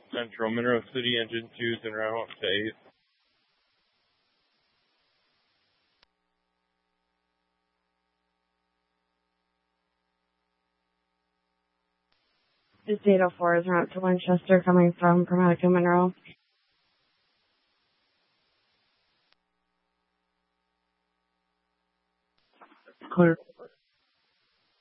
Central, Monroe City, engine 2's en route to 8th. It's 804 is en route to Winchester coming from Chromatica Monroe. Clear.